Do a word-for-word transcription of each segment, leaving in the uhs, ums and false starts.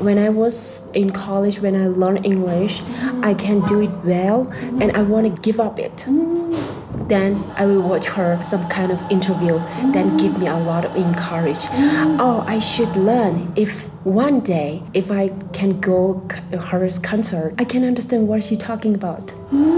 when I was in college, when I learned English, I can do it well, and I want to give up it. Then I will watch her some kind of interview, then give me a lot of encourage. Oh, I should learn. If one day, if I can go c- her concert, I can understand what she's talking about.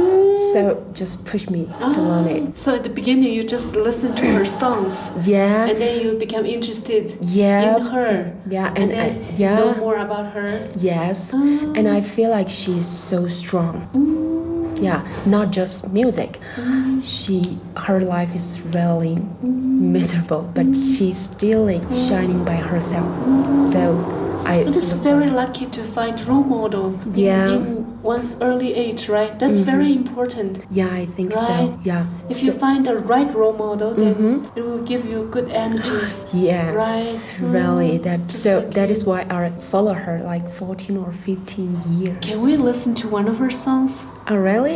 So just push me to learn it. So at the beginning, you just listen to her songs. Yeah. And then you become interested Yeah. in her. Yeah, And, and, then I, yeah. know more about her. Yes. And I feel like she's so strong. Yeah, not just music. She, her life is really miserable, but she's still like shining by herself. So I. It is very lucky to find role model in, Yeah. in one's early age, right? That's very important. Yeah, I think Right. so. Yeah. If So- you find the right role model, then it will give you good energies. Yes, Right. really. That so That's that is okay. why I follow her like fourteen or fifteen years. Can we listen to one of her songs? Oh, really?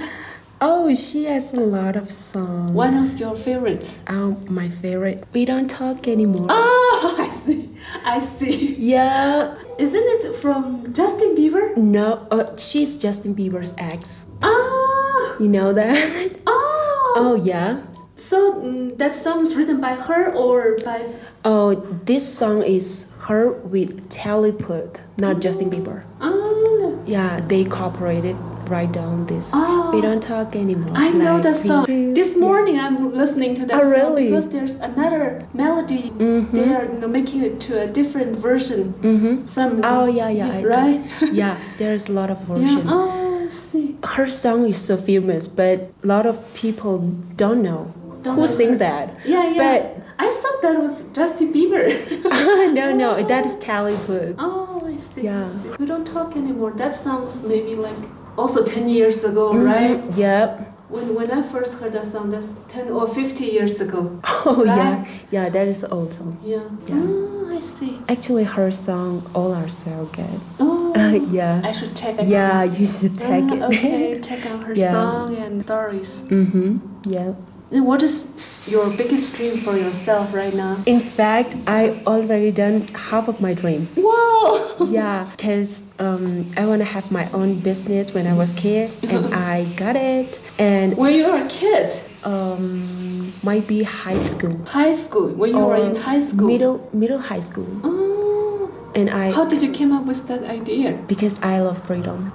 Oh, she has a lot of songs. One of your favorites? Oh, my favorite. We don't talk anymore. Oh, I see. I see. Yeah. Isn't it from Justin Bieber? No, uh, she's Justin Bieber's ex. Ah. You know that? Oh. Oh, yeah. So mm, that song is written by her or by? Oh, this song is her with Taylor Puth, not Justin Bieber. Oh. Yeah, they cooperated. Write down this. Oh. We don't talk anymore. I know Like, that song. we- This morning I'm listening to that Oh, song really? because there's another melody. They are you know, making it to a different version. Mm-hmm. Some. Oh, yeah, yeah. I know. Right? Yeah, there's a lot of Yeah. version. Oh, I see. Her song is so famous, but a lot of people don't know Don't who know sing her. that. Yeah, yeah. But I thought that was Justin Bieber. no, no, that is Taylor Puth. Oh, I see. Yeah. I see. We don't talk anymore. That song's maybe like also ten years ago, right? Yep. When when I first heard that song, that's ten or fifty years ago. Oh, yeah. Right? Yeah, that is old song. Yeah. Yeah. Oh, I see. Actually, her song all are so good. Oh. Yeah. I should check it Yeah, out. you should take Ah, it. Okay, check out her Yeah. song and stories. Mm-hmm. Yeah. And what is your biggest dream for yourself right now? In fact, I already done half of my dream. Whoa! Yeah, because um, I want to have my own business when I was kid, and I got it. And When you were a kid, um, might be high school. high school, when you or were in high school. Middle middle high school. Oh. And I How did you come up with that idea? because I love freedom.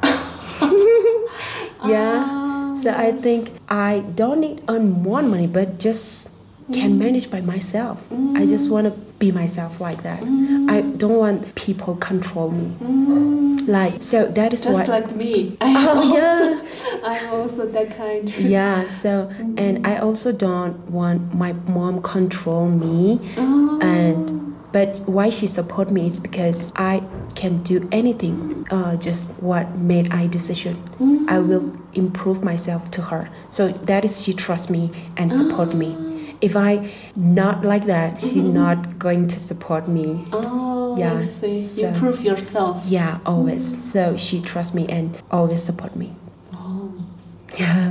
Yeah. Ah, So I think I don't need earn more money, but just can manage by myself. I just want to be myself like that. I don't want people control me. Like so that is Just what. like me. I Oh, also, yeah. I'm also that kind. Yeah. So and I also don't want my mom control me. Oh. And but why she support me is because I can do anything. Uh, just what made I decision. I will improve myself to her. So that is she trust me and support me. If I not like that, she's not going to support me. Oh, Yeah, I see. so- You prove yourself. Yeah, always. So she trusts me and always support me. Oh, Yeah.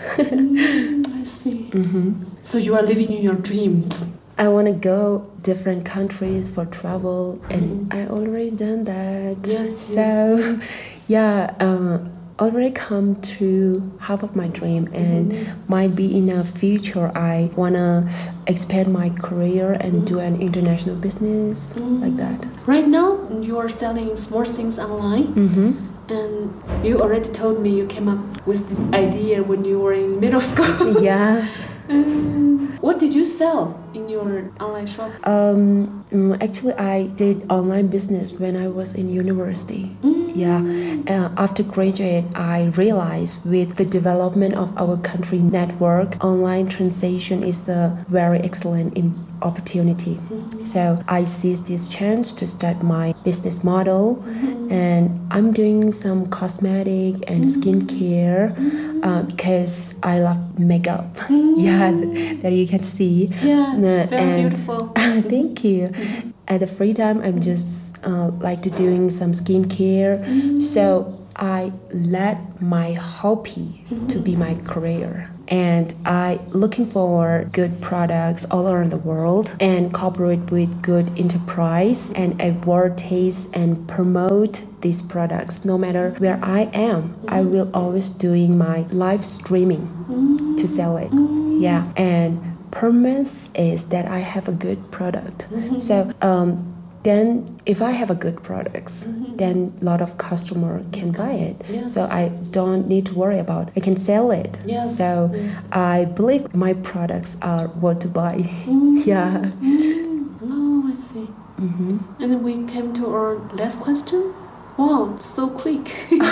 I see. So you are living in your dreams. I want to go different countries for travel, and I already done that. Yes, So, yeah, uh, already come to half of my dream, and might be in the future I wanna expand my career and do an international business like that. Right now, you are selling small things online. Mm-hmm. And you already told me you came up with this idea when you were in middle school. Yeah. What did you sell in your online shop? Um, mm, actually, I did online business when I was in university. Yeah. Uh, after graduate, I realized with the development of our country network, online transaction is a very excellent im- opportunity. So I seized this chance to start my business model, and I'm doing some cosmetic and skincare uh, because I love makeup. Yeah, that you can see. Yeah, Uh, very and beautiful. thank you. At the free time, I'm just uh, like to doing some skincare. So I let my hobby to be my career, and I looking for good products all around the world and cooperate with good enterprise and advertise and promote these products. No matter where I am, mm-hmm. I will always doing my live streaming mm-hmm. to sell it. Mm-hmm. Yeah, and promise is that I have a good product. Mm-hmm. So um, then if I have a good products, mm-hmm. then a lot of customer can buy it. Yes. So I don't need to worry about I can sell it. Yes. So yes. I believe my products are worth to buy. Mm-hmm. Yeah. Mm-hmm. Oh, I see. Mm-hmm. And we came to our last question. Wow, so quick.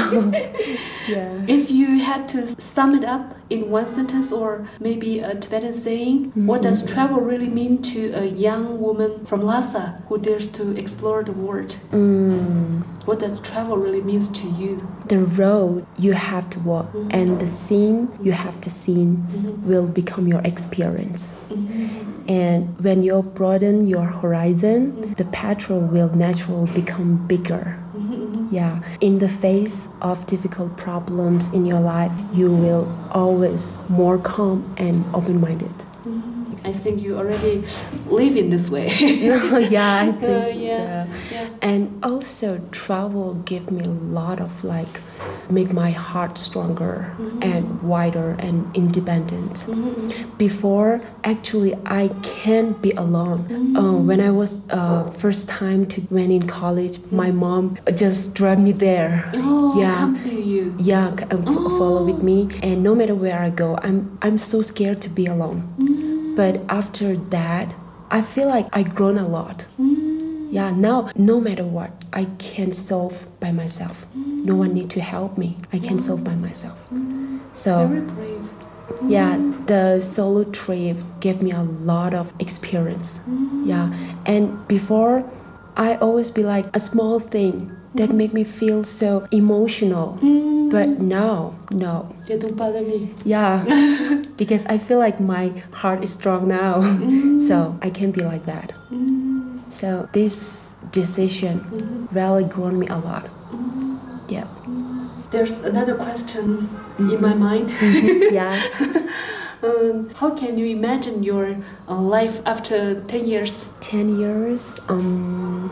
Yeah. If you had to sum it up in one sentence or maybe a Tibetan saying, mm-hmm. what does travel really mean to a young woman from Lhasa who dares to explore the world? Mm. What does travel really means to you? The road you have to walk mm-hmm. and the scene you have to see mm-hmm. will become your experience. Mm-hmm. And when you broaden your horizon, mm-hmm. the patrol will naturally become bigger. Yeah, in the face of difficult problems in your life, you will always more calm and open-minded. Mm-hmm. I think you already live in this way. Yeah, I think uh, so. Yeah, yeah. And also, travel gave me a lot of like, make my heart stronger mm-hmm. and wider and independent. Mm-hmm. Before, actually, I can't be alone. Mm-hmm. Uh, when I was uh, first time to went in college, mm-hmm. my mom just dragged me there. Oh, yeah, accompany you. Yeah, uh, f- oh. follow with me. And no matter where I go, I'm I'm so scared to be alone. Mm-hmm. But after that, I feel like I've grown a lot. Mm-hmm. Yeah, now no matter what, I can solve by myself. Mm-hmm. No one need to help me. I can mm-hmm. solve by myself. Mm-hmm. So, very brave. Mm-hmm. Yeah, the solo trip gave me a lot of experience. Mm-hmm. Yeah, and before, I always be like a small thing that make me feel so emotional. Mm. But now, no. They don't bother me. Yeah, because I feel like my heart is strong now. Mm. So I can be like that. Mm. So this decision mm-hmm. really grown me a lot. Mm. Yeah. There's another question mm-hmm. in my mind. Mm-hmm. Yeah. um, how can you imagine your uh, life after ten years? ten years? Um...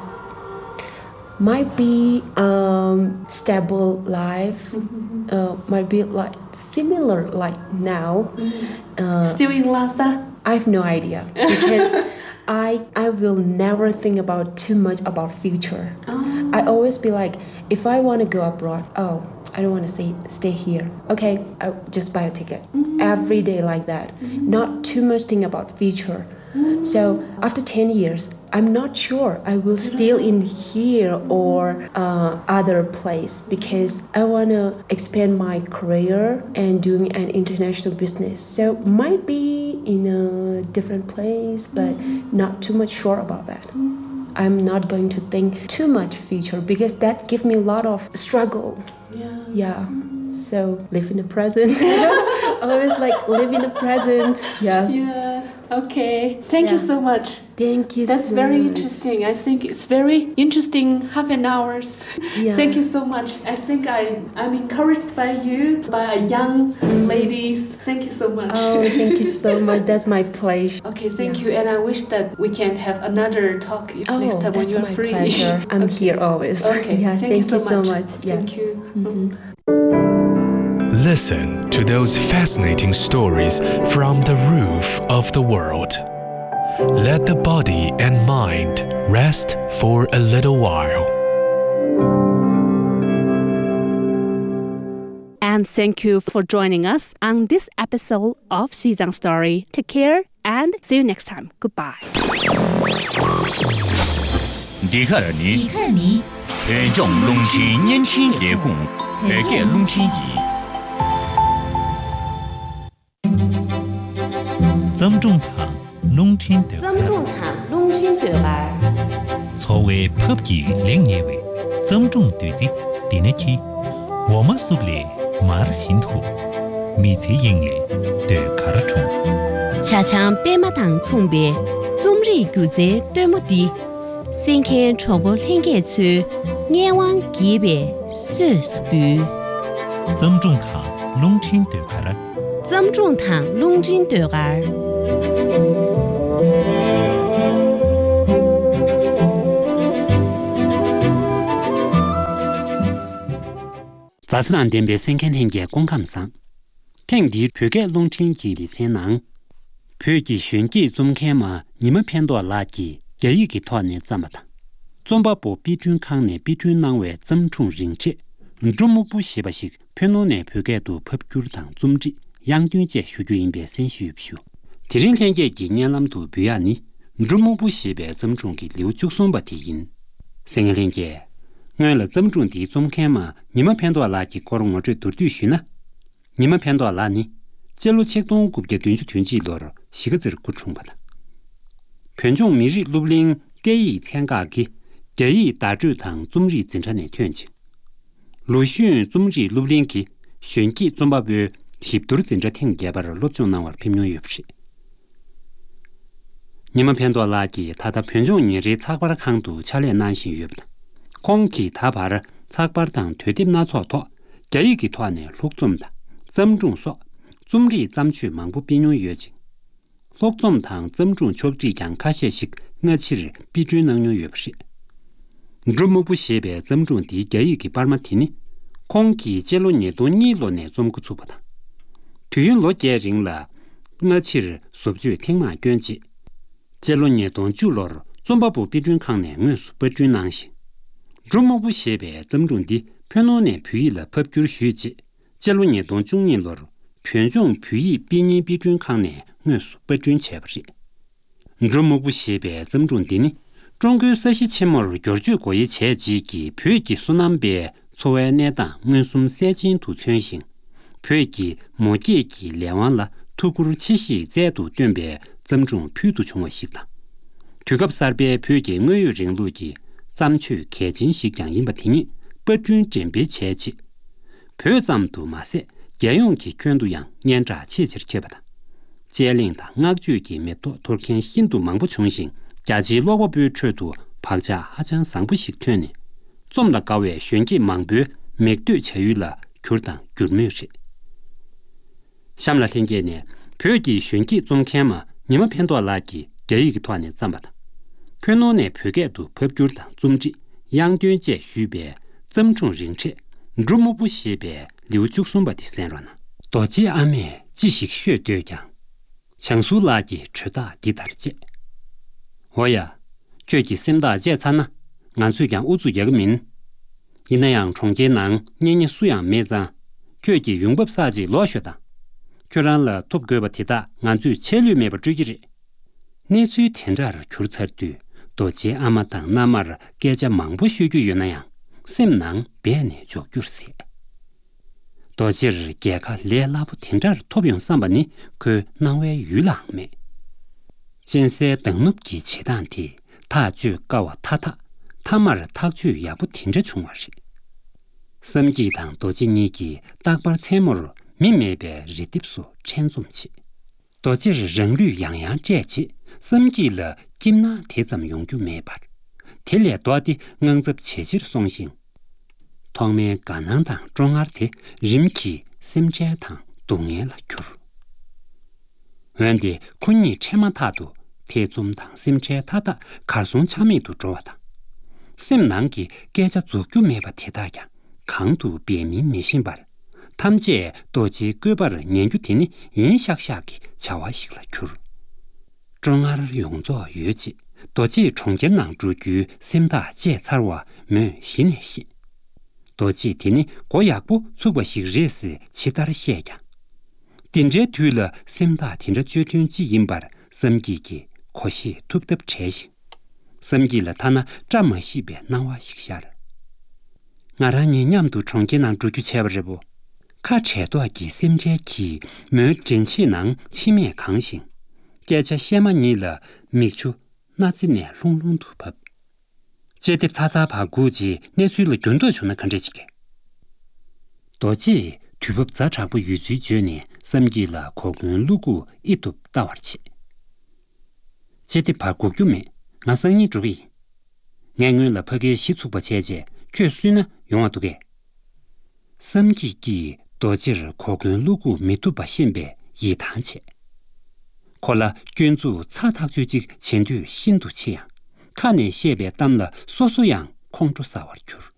Might be um, stable life, mm-hmm. uh, might be like similar like now. Mm-hmm. Uh, Still in Lhasa? I have no idea because I I will never think about too much about future. Oh. I always be like, if I want to go abroad, oh, I don't want to stay stay here. Okay, I'll just buy a ticket. Mm-hmm. Every day like that. Mm-hmm. Not too much think about future. So after ten years, I'm not sure I will still in here or uh, other place because I want to expand my career and doing an international business. So might be in a different place, but not too much sure about that. I'm not going to think too much future because that gives me a lot of struggle. Yeah. Yeah. So live in the present. Always like live in the present. Yeah. Yeah. Okay. Thank yeah. you so much. Thank you That's so very much. interesting. I think it's very interesting half an hours. Yeah. Thank you so much. I think I, I'm encouraged by you, by young mm. ladies. Thank you so much. Oh, thank you so much. That's my pleasure. Okay, thank yeah. you. And I wish that we can have another talk oh, next time when you're my free. Pleasure. I'm okay. here always. Okay, yeah, thank, thank you so you so much. much. Yeah. Thank you. Mm-hmm. Listen to those fascinating stories from the roof of the world. Let the body and mind rest for a little while. And thank you for joining us on this episode of Xizang Story. Take care and see you next time. Goodbye. 迪克尔尼，迪克尔尼，呃，种龙青年轻猎工，呃，给龙青义。 Zam trung thang long chin de Zam trung thang long chin de gar. Cho we pop ji leng ye we. Zam trung de ji de ne chi. Wo ma su le mar xin thu. Mi ci ying le de kar chung. Cha chang pe ma tang chung be. Zum ri gu ze de mo di. Sen ken cho go leng ge chu. Nge wang gi be su su bu. Zam trung thang long chin de gar. 增重糖龙筋对儿。 杂志栏点别先看听见公看上，听的표게龙筋记里才能，표기选记中看嘛，你们偏多垃圾，给一个团呢怎么的？中巴部比准康呢比准囊为增重人质，中目部西巴西偏多呢표게都拍举当中质，杨军节数据应别先续修。提人天个今年咱们都表扬呢，中目部西边增重给六九松巴提因，三个天个。俺了增重的中看嘛，你们偏多垃圾搞了我这都对许呢？你们偏多垃呢？揭露切动股的短期团结落了，四个字儿不冲不的。偏重每日六零给予参加给给予大洲堂中日政策的团结，陆续中日六零给选举中巴部协助政策听解把了六种难玩平庸有不是。你们偏多垃圾，他的偏重你这插挂的强度强烈难行有不的。空气他把了插把当推定拿错脱，给一个团呢六种的，增重说，中日咱去忙不边用月经，六种堂增重确实讲卡些些，我其实比准能用月不是。如果不写别增重的给一个把嘛提呢，空气揭露你都你落呢总个做不到，推用落接人了，我其实说不就听嘛卷子，揭露你都就落了，总把不比准康呢我是不准难行。如果不写别增重的，偏多呢偏移了拍举虚记，揭露年当中年落入，偏重偏移比年比准康呢，我是不准切不是。如果不写别增重的呢，中国实习期末日教育国一切几个偏移苏南边，作为年当我送三进度全行，偏移莫介记连完了，透过七夕再度断别增重偏度全我习的，推个三边偏移我有人路的。咱们去开进西讲因不听，不准准备切记，票咱们都马些，家用去全都样，年扎切切切不的，接令他俺就给灭多，突然新都忙不重新，家己萝卜不吃多，拍家还将上不习团呢，总的高位选举忙不，灭对切于了，就当就没有事。下面来听见呢，票记选举中看嘛，你们偏多垃圾，给一个团呢怎么的？偏多呢표게都拍举当中质，杨端节区别增重人质，如果不写别六九松巴的三轮呢，多节阿妹继续学对讲，强苏垃圾吃大地大的节。我呀，这几三大节餐呢，俺最讲五组一个名，因那样重建能年年素养没长，这几永不杀鸡老学的，居然了突不给我提大，俺最切律没不注意的，你最听着了出才对。多节阿妈当那么儿给家忙不学句有那样，什能别呢就就是些。多节日给个连拉不听着托用上班呢，可能为娱乐没。今些等么几期当的，他就告我他他，他妈儿他就也不听着穷我是。什几当多节年纪大把菜末儿，明明别日的说千种起。多节日人律样样这起，什几了。今那天怎么用就没办，天来多的硬着切切的松心，同面甘南当中二天人气心斋堂动业了去了。原的昆你千万他都天中堂心斋他的卡松下面都做的，心难给给家做就没办铁大家，抗度别名没信吧了，他们这多几个把人研究天呢，影响下给悄哇西了去了。中二用作乐器，多记重建囊主句，心大节菜话没新的新。多记天呢，国家部出不西热事，其他的现象。顶着推了心大听着决定基因把心机给可惜突不拆行，心机了他那这么西边难话西下了。俺让你娘都重建囊主句切不着不？看拆多给心节起，没真气囊气面抗性。给家先嘛你了，没出那几年隆隆突破，这得查查怕估计你去了更多穷的看这几个，多几突破查查不预计九年，甚至了可跟路过一度到而起，这得怕估计没，俺生意注意，俺俺了怕给西出不切切，确实呢用我都给，甚至给多几日可跟路过没都不先别。 이 단체. 콜라 균주 차탁주직 진두 신두 치양. 칸에 시에 담了소소양 공주 사월 줄.